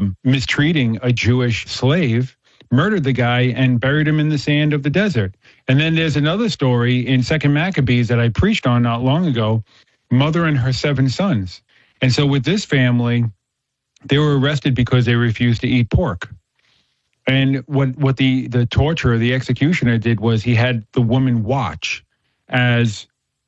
mistreating a Jewish slave, murdered the guy and buried him in the sand of the desert. And then there's another story in 2 Maccabees that I preached on not long ago, mother and her 7 sons. And so with this family, they were arrested because they refused to eat pork. And what the torturer, the executioner did was he had the woman watch as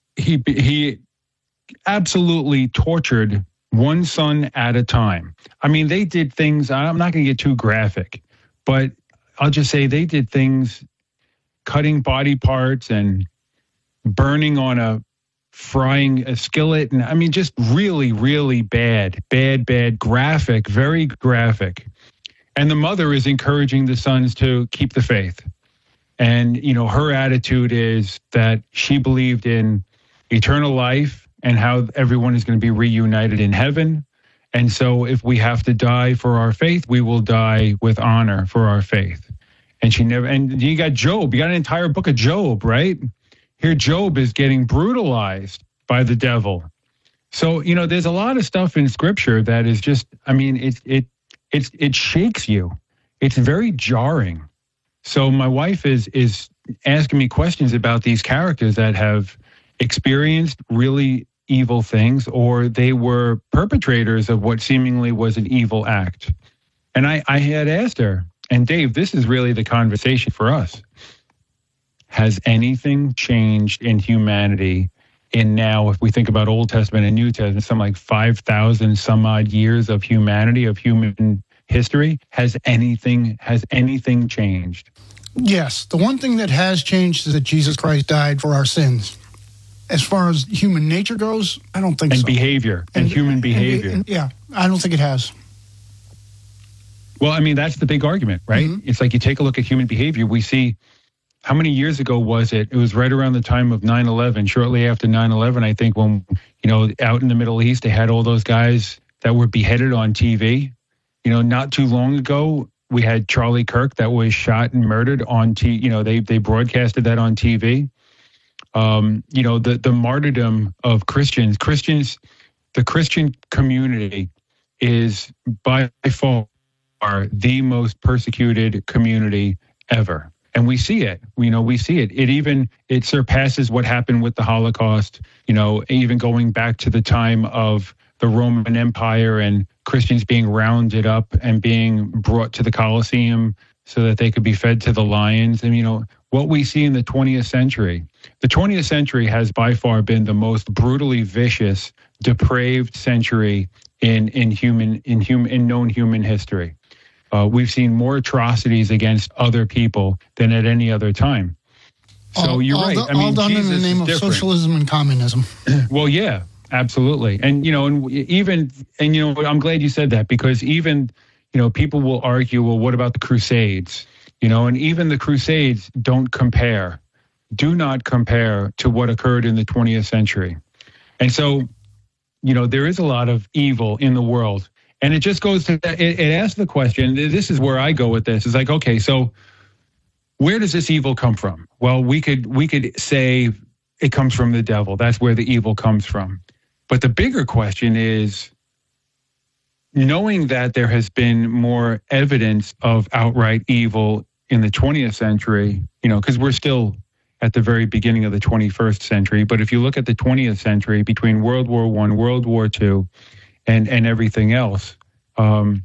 he absolutely tortured one son at a time. I mean, they did things, I'm not going to get too graphic, but I'll just say they did things, cutting body parts and burning on a skillet. And I mean, just really, really bad, graphic, very graphic. And the mother is encouraging the sons to keep the faith. And, her attitude is that she believed in eternal life and how everyone is going to be reunited in heaven. And so if we have to die for our faith, we will die with honor for our faith. And and you got Job, you got an entire book of Job, right? Here, Job is getting brutalized by the devil. So, there's a lot of stuff in scripture that is just, I mean, it shakes you. It's very jarring. So my wife is asking me questions about these characters that have experienced really evil things, or they were perpetrators of what seemingly was an evil act. And I had asked her, and Dave, this is really the conversation for us. Has anything changed in humanity in now, if we think about Old Testament and New Testament, something like 5,000 some odd years of humanity, of human history? Has anything changed? Yes. The one thing that has changed is that Jesus Christ died for our sins. As far as human nature goes, I don't think so. And behavior, and human behavior. Yeah, I don't think it has. Well, I mean, that's the big argument, right? Mm-hmm. It's like you take a look at human behavior, we see, how many years ago was it? It was right around the time of 9/11, shortly after 9/11, I think, when, out in the Middle East, they had all those guys that were beheaded on TV. Not too long ago, we had Charlie Kirk that was shot and murdered on TV. They broadcasted that on TV. The martyrdom of Christians, the Christian community is by far the most persecuted community ever. And we see it, we see it. It surpasses what happened with the Holocaust, even going back to the time of the Roman Empire and Christians being rounded up and being brought to the Colosseum so that they could be fed to the lions. And, what we see in the 20th century has by far been the most brutally vicious, depraved century in known human history. We've seen more atrocities against other people than at any other time. So you're right. All done in the name of socialism and communism. Well, yeah, absolutely. And, I'm glad you said that, because even, people will argue, well, what about the Crusades? And even the Crusades do not compare to what occurred in the 20th century. And so, there is a lot of evil in the world. And it just goes to, it asks the question, this is where I go with this. It's like, okay, so where does this evil come from? Well, we could say it comes from the devil. That's where the evil comes from. But the bigger question is, knowing that there has been more evidence of outright evil in the 20th century, because we're still at the very beginning of the 21st century. But if you look at the 20th century, between World War I, World War II, and everything else, the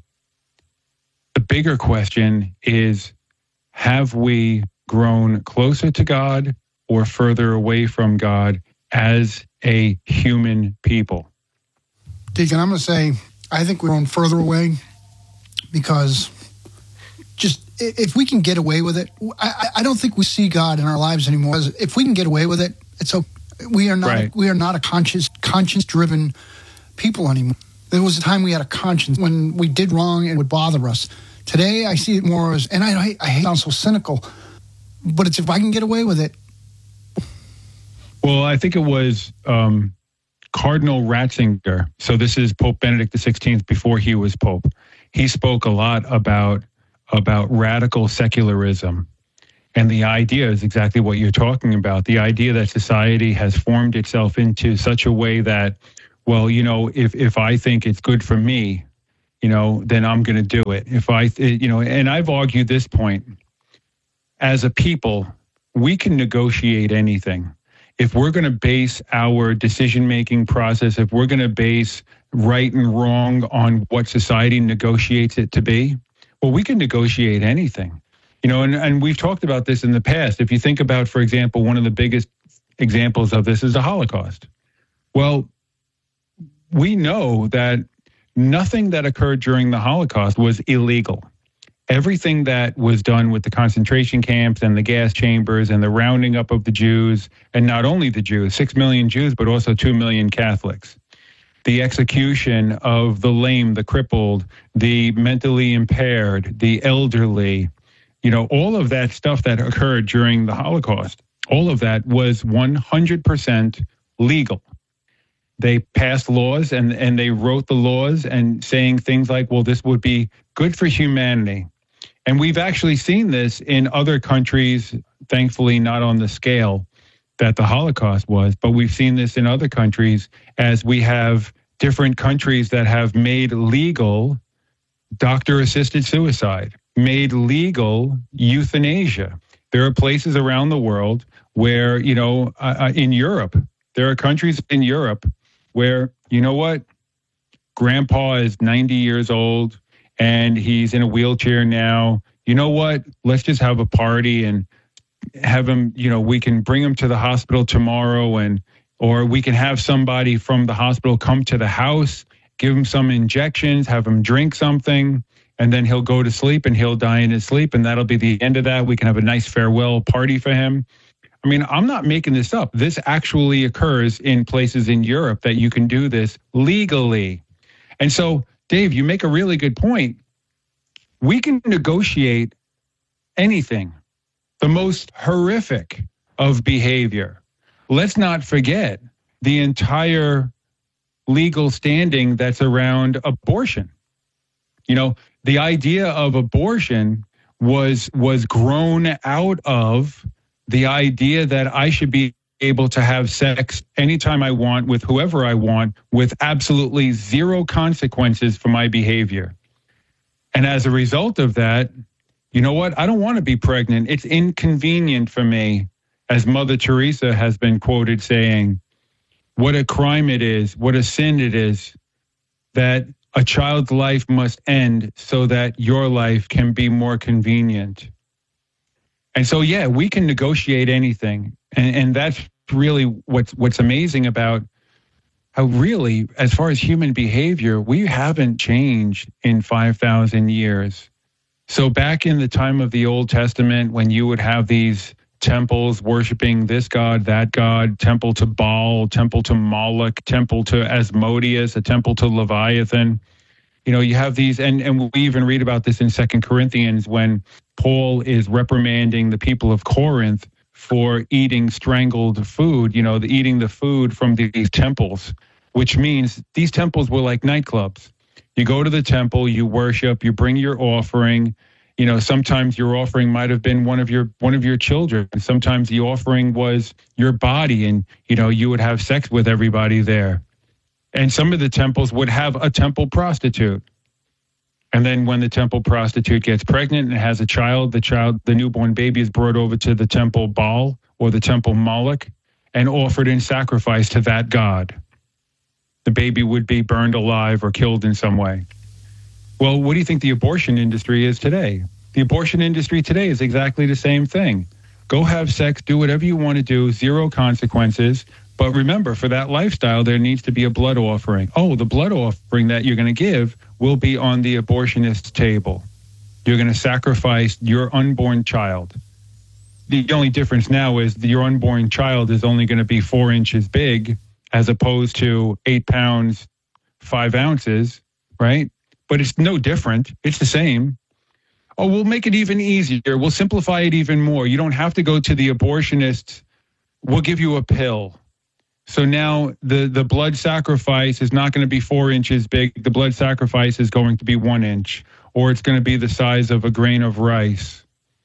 bigger question is, have we grown closer to God or further away from God as a human people? Deacon, I'm going to say, I think we're going further away, because just if we can get away with it, I don't think we see God in our lives anymore. If we can get away with it, it's okay. We are not a conscience-driven people anymore. There was a time we had a conscience when we did wrong and it would bother us. Today, I see it more as, and I hate to sound so cynical, but it's if I can get away with it. Well, I think it was Cardinal Ratzinger. So this is Pope Benedict XVI before he was Pope. He spoke a lot about radical secularism. And the idea is exactly what you're talking about. The idea that society has formed itself into such a way that, well, if I think it's good for me, then I'm going to do it. And I've argued this point. As a people, we can negotiate anything. If we're going to base our decision-making process, if we're going to base right and wrong on what society negotiates it to be, well, we can negotiate anything. And we've talked about this in the past. If you think about, for example, one of the biggest examples of this is the Holocaust. Well, we know that nothing that occurred during the Holocaust was illegal. Everything that was done with the concentration camps and the gas chambers and the rounding up of the Jews, and not only the Jews, 6 million Jews, but also 2 million Catholics. The execution of the lame, the crippled, the mentally impaired, the elderly, all of that stuff that occurred during the Holocaust, all of that was 100% legal. They passed laws and they wrote the laws and saying things like, well, this would be good for humanity. And we've actually seen this in other countries, thankfully not on the scale that the Holocaust was, but we've seen this in other countries as we have different countries that have made legal doctor-assisted suicide, made legal euthanasia. There are places around the world where, in Europe, there are countries in Europe where, grandpa is 90 years old and he's in a wheelchair now. You know what? Let's just have a party and have him, we can bring him to the hospital tomorrow, or we can have somebody from the hospital come to the house, give him some injections, have him drink something, and then he'll go to sleep and he'll die in his sleep. And that'll be the end of that. We can have a nice farewell party for him. I mean, I'm not making this up. This actually occurs in places in Europe that you can do this legally. And so, Dave, you make a really good point. We can negotiate anything, the most horrific of behavior. Let's not forget the entire legal standing that's around abortion. The idea of abortion was grown out of the idea that I should be able to have sex anytime I want with whoever I want with absolutely zero consequences for my behavior. And as a result of that, you know what? I don't want to be pregnant. It's inconvenient for me, as Mother Teresa has been quoted saying, what a crime it is, what a sin it is that a child's life must end so that your life can be more convenient. And so, yeah, we can negotiate anything. And that's really what's amazing about how really, as far as human behavior, we haven't changed in 5,000 years. So back in the time of the Old Testament, when you would have these temples worshiping this god, that god, temple to Baal, temple to Moloch, temple to Asmodeus, a temple to Leviathan. You have these, and we even read about this in 2 Corinthians when Paul is reprimanding the people of Corinth for eating strangled food, eating the food from these temples, which means these temples were like nightclubs. You go to the temple, you worship, you bring your offering. Sometimes your offering might have been one of your children. Sometimes the offering was your body, and you would have sex with everybody there. And some of the temples would have a temple prostitute. And then when the temple prostitute gets pregnant and has a child, the newborn baby is brought over to the temple Baal or the temple Moloch and offered in sacrifice to that god. The baby would be burned alive or killed in some way. Well, what do you think the abortion industry is today? The abortion industry today is exactly the same thing. Go have sex, do whatever you want to do, zero consequences. But remember, for that lifestyle, there needs to be a blood offering. Oh, the blood offering that you're going to give will be on the abortionist's table. You're going to sacrifice your unborn child. The only difference now is your unborn child is only going to be 4 inches big as opposed to 8 pounds, 5 ounces, right? But it's no different. It's the same. Oh, we'll make it even easier. We'll simplify it even more. You don't have to go to the abortionist. We'll give you a pill. So now the blood sacrifice is not going to be 4 inches big. The blood sacrifice is going to be 1 inch, or it's going to be the size of a grain of rice.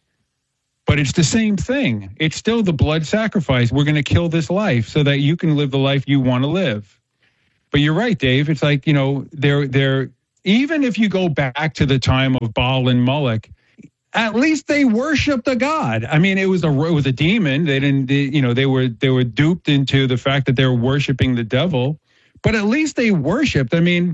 But it's the same thing. It's still the blood sacrifice. We're going to kill this life so that you can live the life you want to live. But you're right, Dave. It's like, they're even if you go back to the time of Baal and Moloch, at least they worshipped a god. I mean, it was a demon. They were duped into the fact that they were worshiping the devil, but at least they worshipped. I mean,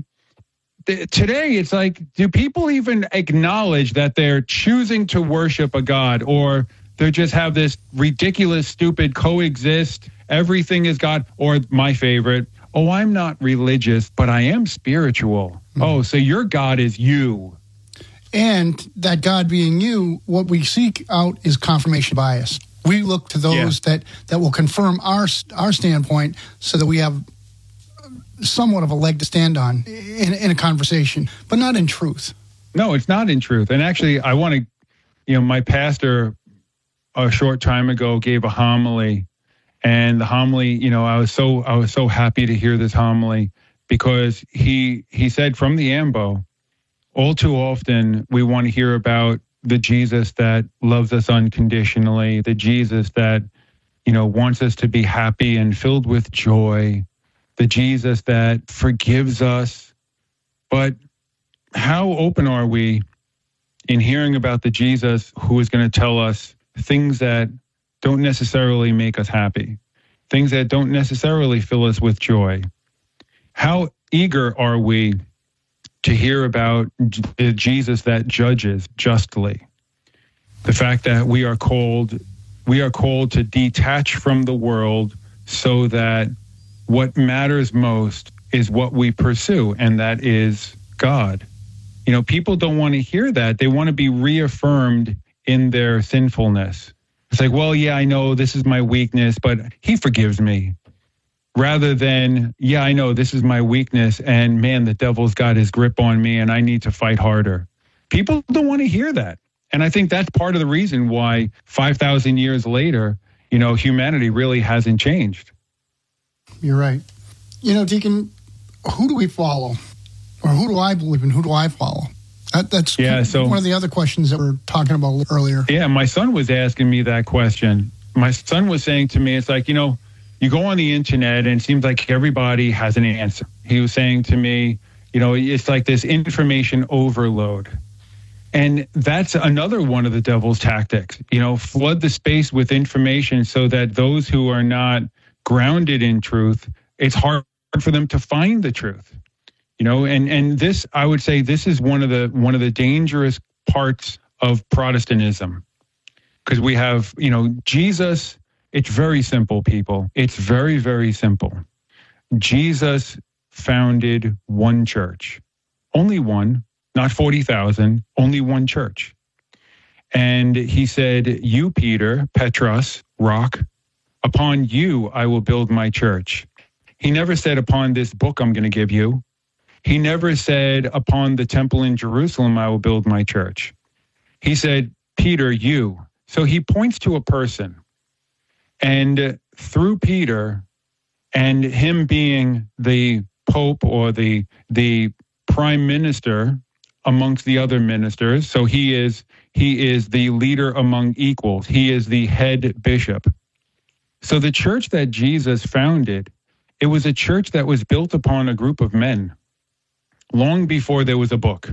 today it's like, do people even acknowledge that they're choosing to worship a god, or they just have this ridiculous, stupid coexist, everything is God, or my favorite, oh, I'm not religious, but I am spiritual. Mm-hmm. Oh, so your God is you. And that God being you, what we seek out is confirmation bias. We look to those that will confirm our standpoint so that we have somewhat of a leg to stand on in a conversation, but not in truth. No, it's not in truth. And actually, I want to, my pastor a short time ago gave a homily. And the homily, I was so happy to hear this homily, because he said from the AMBO, all too often we want to hear about the Jesus that loves us unconditionally, the Jesus that, wants us to be happy and filled with joy, the Jesus that forgives us. But how open are we in hearing about the Jesus who is going to tell us things that don't necessarily make us happy, things that don't necessarily fill us with joy? How eager are we to hear about the Jesus that judges justly? The fact that we are called to detach from the world so that what matters most is what we pursue, and that is God. People don't want to hear that. They want to be reaffirmed in their sinfulness. It's like, well, yeah, I know this is my weakness, but he forgives me. Rather than, yeah, I know this is my weakness, and man, the devil's got his grip on me and I need to fight harder. People don't want to hear that. And I think that's part of the reason why 5,000 years later, humanity really hasn't changed. You're right. Deacon, who do we follow? Or who do I believe in? Who do I follow? That's one of the other questions that we were talking about earlier. Yeah, my son was asking me that question. My son was saying to me, it's like, you go on the internet and it seems like everybody has an answer. He was saying to me, it's like this information overload. And that's another one of the devil's tactics, flood the space with information so that those who are not grounded in truth, it's hard for them to find the truth. And this, I would say, this is one of the dangerous parts of Protestantism, because we have, Jesus. It's very simple, people. It's very, very simple. Jesus founded one church, only one, not 40,000, only one church. And he said, "You, Peter, Petros, rock, upon you I will build my church." He never said, "Upon this book I'm going to give you." He never said, "Upon the temple in Jerusalem I will build my church." He said, "Peter, you." So he points to a person. And through Peter and him being the Pope or the prime minister amongst the other ministers, so he is the leader among equals. He is the head bishop. So the church that Jesus founded, it was a church that was built upon a group of men long before there was a book.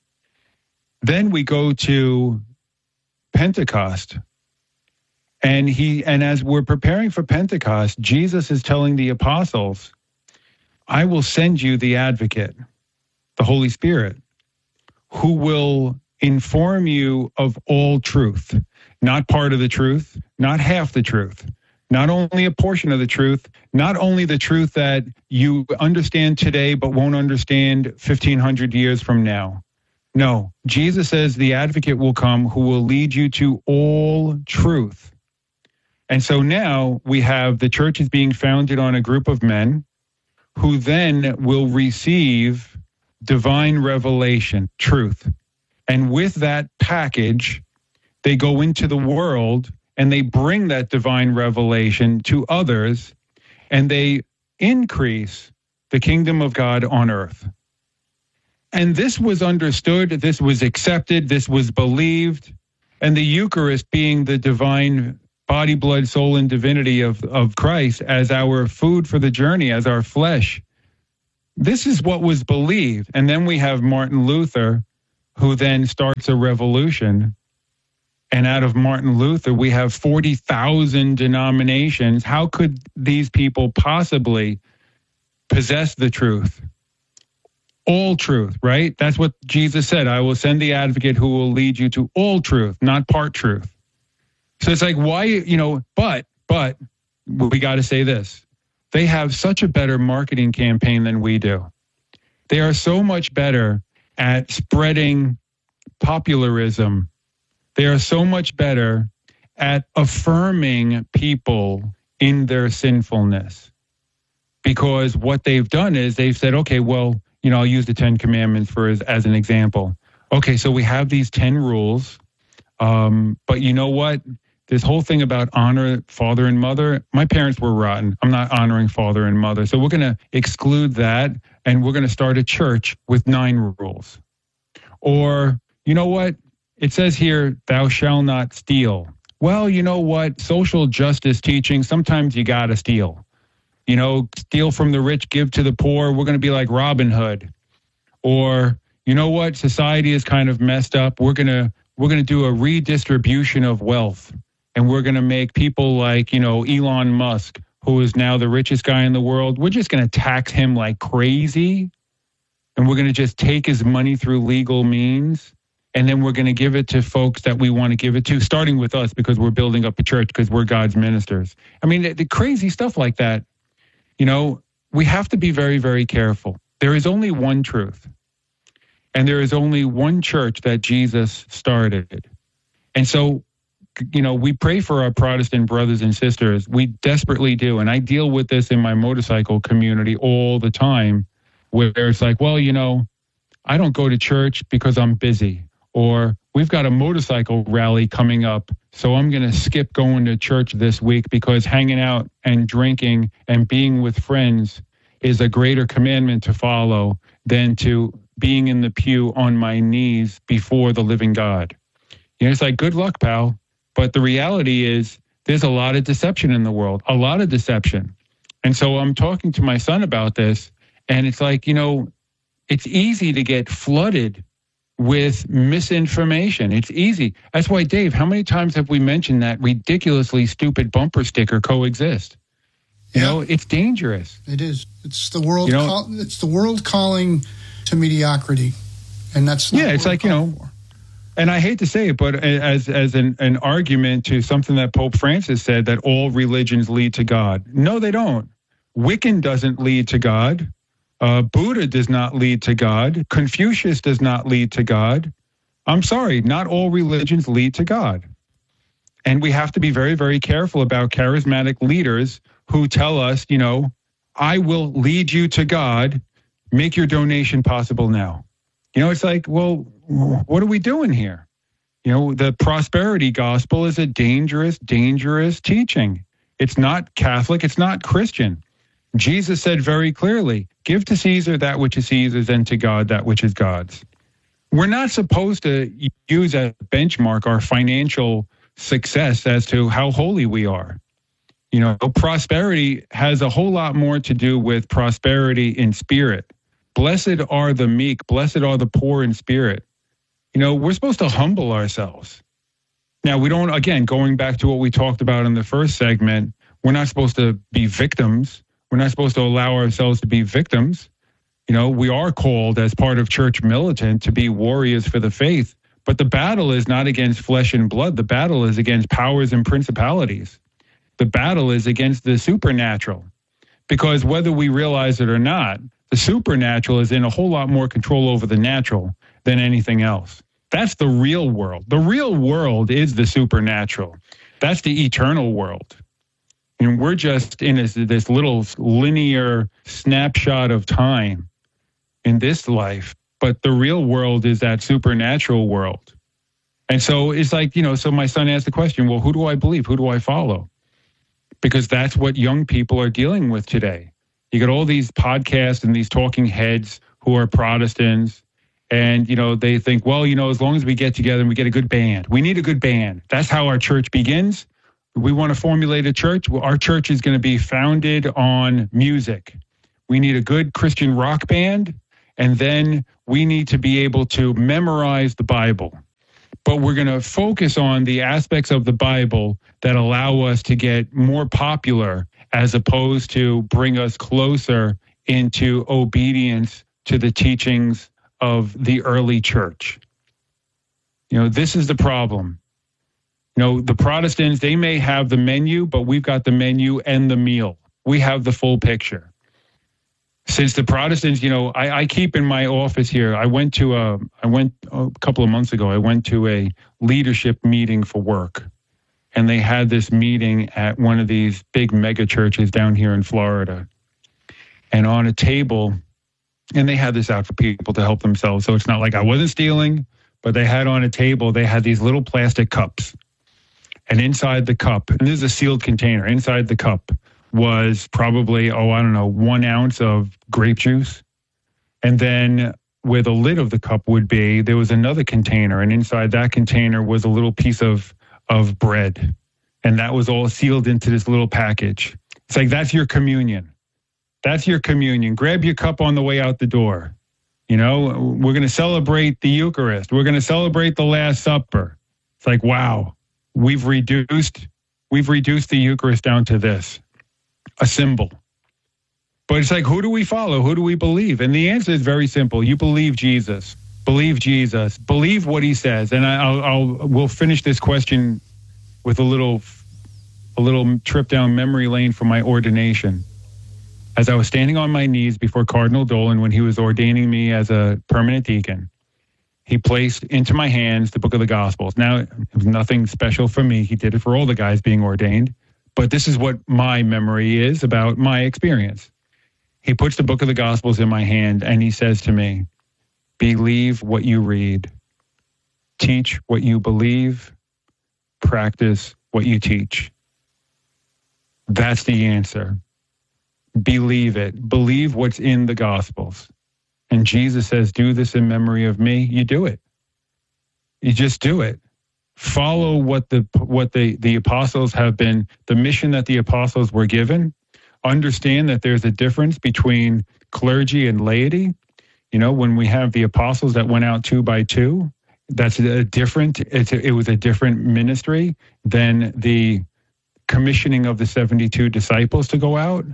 Then we go to Pentecost. And as we're preparing for Pentecost, Jesus is telling the apostles, "I will send you the advocate, the Holy Spirit, who will inform you of all truth, not part of the truth, not half the truth, not only a portion of the truth, not only the truth that you understand today but won't understand 1,500 years from now. No, Jesus says the advocate will come who will lead you to all truth." And so now we have the church is being founded on a group of men who then will receive divine revelation, truth. And with that package, they go into the world and they bring that divine revelation to others, and they increase the kingdom of God on earth. And this was understood, this was accepted, this was believed, and the Eucharist being the divine body, blood, soul, and divinity of Christ as our food for the journey, as our flesh, this is what was believed. And then we have Martin Luther, who then starts a revolution. And out of Martin Luther, we have 40,000 denominations. How could these people possibly possess the truth? All truth, right? That's what Jesus said. I will send the advocate who will lead you to all truth, not part truth. So it's like, why, but we got to say this. They have such a better marketing campaign than we do. They are so much better at spreading popularism. They are so much better at affirming people in their sinfulness. Because what they've done is they've said, okay, well, I'll use the 10 Commandments as an example. Okay, so we have these 10 rules, but you know what? This whole thing about honor father and mother, my parents were rotten. I'm not honoring father and mother. So we're going to exclude that, and we're going to start a church with 9 rules. Or, you know what? It says here, thou shalt not steal. Well, you know what? Social justice teaching, sometimes you got to steal. Steal from the rich, give to the poor. We're going to be like Robin Hood. Or, you know what? Society is kind of messed up. We're going to do a redistribution of wealth. And we're going to make people like, Elon Musk, who is now the richest guy in the world. We're just going to tax him like crazy. And we're going to just take his money through legal means. And then we're going to give it to folks that we want to give it to, starting with us because we're building up a church because we're God's ministers. I mean, the crazy stuff like that. We have to be very, very careful. There is only one truth. And there is only one church that Jesus started. And so, we pray for our Protestant brothers and sisters. We desperately do. And I deal with this in my motorcycle community all the time, where it's like, well, I don't go to church because I'm busy. Or we've got a motorcycle rally coming up, so I'm going to skip going to church this week because hanging out and drinking and being with friends is a greater commandment to follow than to being in the pew on my knees before the living God. It's like, good luck, pal. But the reality is there's a lot of deception in the world, a lot of deception. And so I'm talking to my son about this, and it's like, it's easy to get flooded with misinformation. It's easy. That's why, Dave, how many times have we mentioned that ridiculously stupid bumper sticker coexist? It's dangerous. It is. It's the world. It's the world calling to mediocrity, and that's not it's like for. And I hate to say it, but as an argument to something that Pope Francis said, that all religions lead to God. No, they don't. Wiccan doesn't lead to God. Buddha does not lead to God. Confucius does not lead to God. I'm sorry, not all religions lead to God. And we have to be very, very careful about charismatic leaders who tell us, I will lead you to God. Make your donation possible now. It's like, well, what are we doing here? The prosperity gospel is a dangerous, dangerous teaching. It's not Catholic. It's not Christian. Jesus said very clearly, give to Caesar that which is Caesar's and to God that which is God's. We're not supposed to use as a benchmark our financial success as to how holy we are. Prosperity has a whole lot more to do with prosperity in spirit. Blessed are the meek, blessed are the poor in spirit. We're supposed to humble ourselves. Now, we don't, again, going back to what we talked about in the first segment, we're not supposed to be victims. We're not supposed to allow ourselves to be victims. We are called as part of church militant to be warriors for the faith. But the battle is not against flesh and blood. The battle is against powers and principalities. The battle is against the supernatural. Because whether we realize it or not, the supernatural is in a whole lot more control over the natural than anything else. That's the real world. The real world is the supernatural. That's the eternal world. And we're just in this little linear snapshot of time in this life. But the real world is that supernatural world. And so it's like, so my son asked the question, well, who do I believe? Who do I follow? Because that's what young people are dealing with today. You got all these podcasts and these talking heads who are Protestants. And, they think, well, as long as we get together and we get a good band, we need a good band. That's how our church begins. We want to formulate a church. Well, our church is going to be founded on music. We need a good Christian rock band. And then we need to be able to memorize the Bible. But we're going to focus on the aspects of the Bible that allow us to get more popular as opposed to bring us closer into obedience to the teachings of the early church. This is the problem. The Protestants, they may have the menu, but we've got the menu and the meal. We have the full picture. Since the Protestants, I keep in my office here. I went a couple of months ago, I went to a leadership meeting for work. And they had this meeting at one of these big mega churches down here in Florida. And on a table, and they had this out for people to help themselves. So it's not like I wasn't stealing, but they had on a table, they had these little plastic cups. And inside the cup, and this is a sealed container, inside the cup was probably, 1 ounce of grape juice. And then where the lid of the cup would be, there was another container. And inside that container was a little piece of bread. And that was all sealed into this little package. It's like, that's your communion. That's your communion. Grab your cup on the way out the door. We're going to celebrate the Eucharist. We're going to celebrate the Last Supper. It's like, wow, we've reduced the Eucharist down to this. A symbol. But it's like, who do we follow? Who do we believe? And the answer is very simple. You believe Jesus. Believe Jesus. Believe what he says. And we'll finish this question with a little trip down memory lane from my ordination. As I was standing on my knees before Cardinal Dolan when he was ordaining me as a permanent deacon, he placed into my hands the book of the Gospels. Now, it was nothing special for me. He did it for all the guys being ordained. But this is what my memory is about my experience. He puts the book of the Gospels in my hand and he says to me, believe what you read, teach what you believe, practice what you teach. That's the answer. Believe it. Believe what's in the Gospels. And Jesus says, do this in memory of me. You do it. You just do it. Follow what the apostles have been, the mission that the apostles were given. Understand that there's a difference between clergy and laity. When we have the apostles that went out 2 by 2, that's it was a different ministry than the commissioning of the 72 disciples to go out.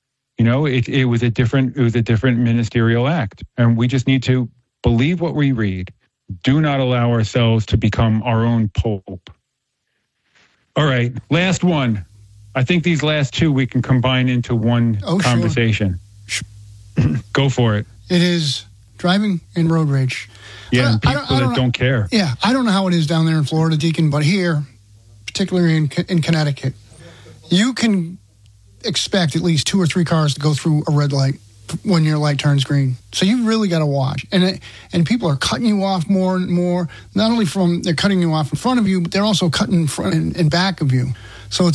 It was a different ministerial act. And we just need to believe what we read. Do not allow ourselves to become our own pope. All right, last one. I think these last two we can combine into one conversation. Sure. Go for it. It is driving and road rage. Yeah, and people that don't care. Yeah, I don't know how it is down there in Florida, Deacon, but here, particularly in Connecticut, you can expect at least 2 or 3 cars to go through a red light when your light turns green. So you really got to watch. And people are cutting you off more and more. Not only they're cutting you off in front of you, but they're also cutting in front and back of you. So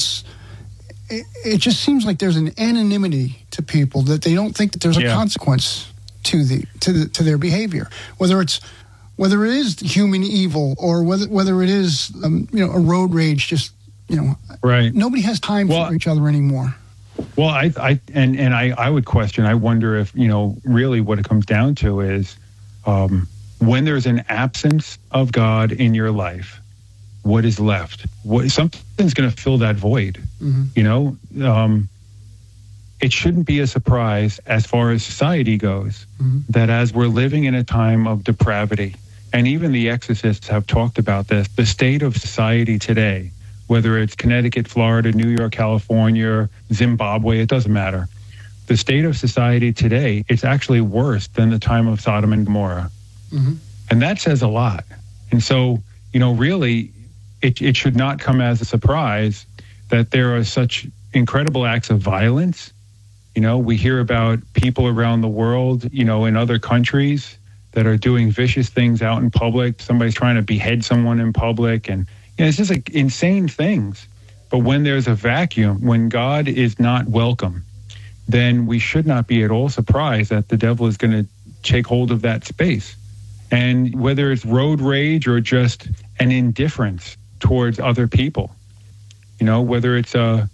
it just seems like there's an anonymity to people that they don't think that there's a consequence to their behavior. Whether it is human evil or whether it is a road rage, just right. Nobody has time for each other anymore. Well, I would question. I wonder if really what it comes down to is when there's an absence of God in your life, what is left? Something's going to fill that void. Mm-hmm. It shouldn't be a surprise as far as society goes that as we're living in a time of depravity, and even the exorcists have talked about this, the state of society today. Whether it's Connecticut, Florida, New York, California, Zimbabwe, it doesn't matter. The state of society today, it's actually worse than the time of Sodom and Gomorrah. Mm-hmm. And that says a lot. And so, really, it should not come as a surprise that there are such incredible acts of violence. We hear about people around the world, in other countries that are doing vicious things out in public. Somebody's trying to behead someone in public, and it's just like insane things. But when there's a vacuum, when God is not welcome, then we should not be at all surprised that the devil is going to take hold of that space. And whether it's road rage or just an indifference towards other people, whether it's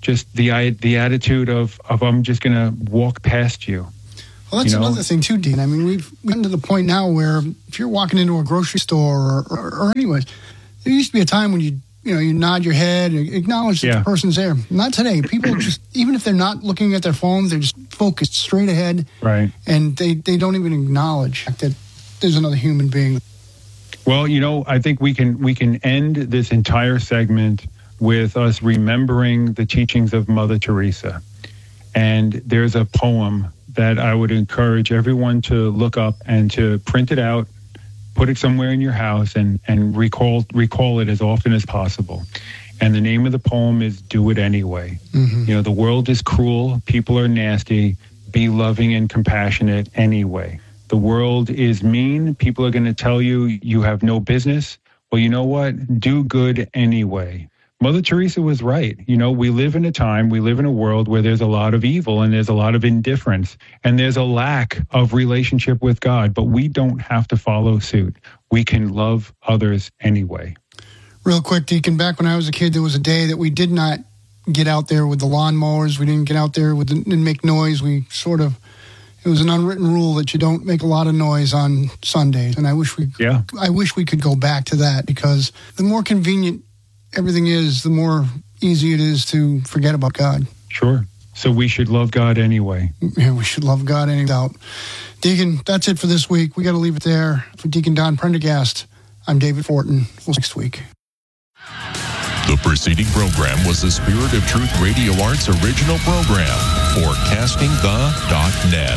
just the attitude of I'm just going to walk past you. Well, that's another thing too, Dean. I mean, we've gotten to the point now where if you're walking into a grocery store or anyways, there used to be a time when you nod your head, acknowledge that the person's there. Not today. People just, even if they're not looking at their phones, they're just focused straight ahead. Right. And they don't even acknowledge that there's another human being. Well, I think we can end this entire segment with us remembering the teachings of Mother Teresa. And there's a poem that I would encourage everyone to look up and to print it out, put it somewhere in your house, and recall it as often as possible. And the name of the poem is Do It Anyway. Mm-hmm. The world is cruel, people are nasty, be loving and compassionate anyway. The world is mean, people are going to tell you you have no business. Well, you know what? Do good anyway. Mother Teresa was right. We live in a world where there's a lot of evil and there's a lot of indifference and there's a lack of relationship with God, but we don't have to follow suit. We can love others anyway. Real quick, Deacon, back when I was a kid, there was a day that we did not get out there with the lawnmowers. We didn't get out there and make noise. It was an unwritten rule that you don't make a lot of noise on Sundays. And I wish we could go back to that, because the more convenient everything is, the more easy it is to forget about God. Sure. So we should love God anyway. Yeah, we should love God any doubt. Deacon, that's it for this week. We got to leave it there. For Deacon Don Prendergast, I'm David Fortin. We'll see you next week. The preceding program was the Spirit of Truth Radio Arts original program for CastingThe.net.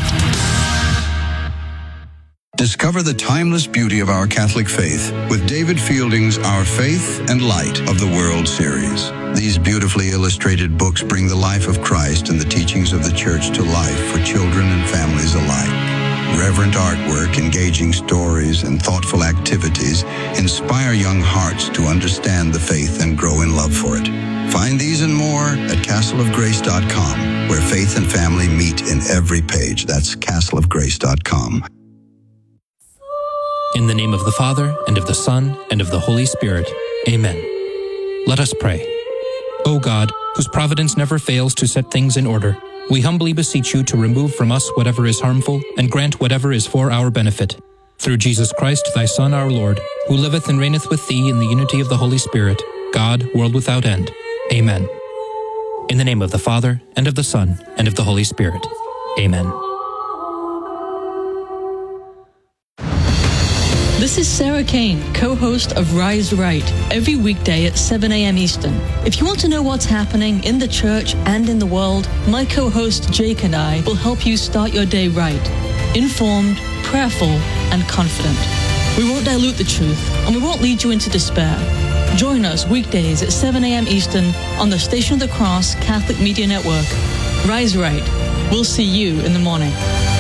Discover the timeless beauty of our Catholic faith with David Fielding's Our Faith and Light of the World series. These beautifully illustrated books bring the life of Christ and the teachings of the Church to life for children and families alike. Reverent artwork, engaging stories, and thoughtful activities inspire young hearts to understand the faith and grow in love for it. Find these and more at castleofgrace.com, where faith and family meet in every page. That's castleofgrace.com. In the name of the Father, and of the Son, and of the Holy Spirit. Amen. Let us pray. O God, whose providence never fails to set things in order, we humbly beseech you to remove from us whatever is harmful, and grant whatever is for our benefit. Through Jesus Christ, thy Son, our Lord, who liveth and reigneth with thee in the unity of the Holy Spirit, God, world without end. Amen. In the name of the Father, and of the Son, and of the Holy Spirit. Amen. This is Sarah Kane, co-host of Rise Right, every weekday at 7 a.m. Eastern. If you want to know what's happening in the church and in the world, my co-host Jake and I will help you start your day right, informed, prayerful, and confident. We won't dilute the truth, and we won't lead you into despair. Join us weekdays at 7 a.m. Eastern on the Station of the Cross Catholic Media Network. Rise Right. We'll see you in the morning.